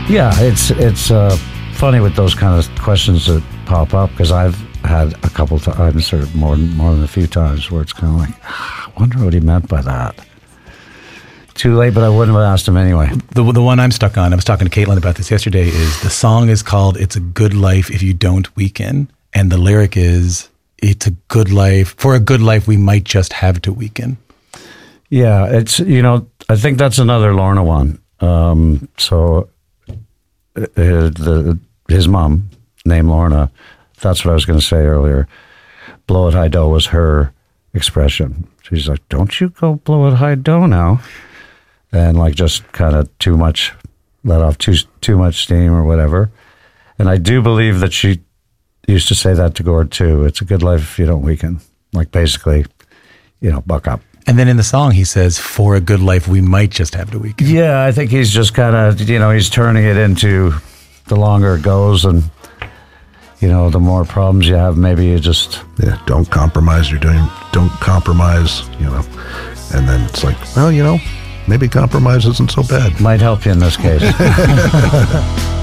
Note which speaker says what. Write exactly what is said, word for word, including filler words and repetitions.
Speaker 1: Yeah, it's it's uh, funny with those kind of questions that pop up, because I've had a couple times, or more, more than a few times, where it's kind of like, ah, I wonder what he meant by that. Too late, but I wouldn't have asked him anyway.
Speaker 2: The the one I'm stuck on, I was talking to Caitlin about this yesterday, is the song is called It's a Good Life If You Don't Weaken. And the lyric is, it's a good life. For a good life, we might just have to weaken.
Speaker 1: Yeah, it's, you know, I think that's another Lorna one. Um, so uh, the, his mom, named Lorna, that's what I was going to say earlier. Blow it high do was her expression. She's like, don't you go blow it high do now. And like just kind of too much, let off too, too much steam or whatever. And I do believe that she used to say that to Gord too. It's a good life if you don't weaken. Like basically, you know, buck up.
Speaker 2: And then in the song he says, for a good life, we might just have to weaken.
Speaker 1: Yeah, I think he's just kind of, you know, he's turning it into the longer it goes, and, you know, the more problems you have, maybe you just...
Speaker 3: Yeah, don't compromise. You're doing, don't compromise, you know. And then it's like, well, you know, maybe compromise isn't so bad.
Speaker 1: Might help you in this case.